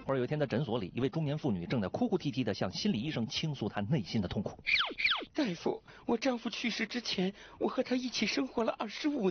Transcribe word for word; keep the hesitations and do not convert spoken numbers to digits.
话有一天在诊所里，一位中年妇女正在哭哭啼啼地向心理医生倾诉她内心的痛苦。 大夫，我丈夫去世之前，我和他一起生活了二十五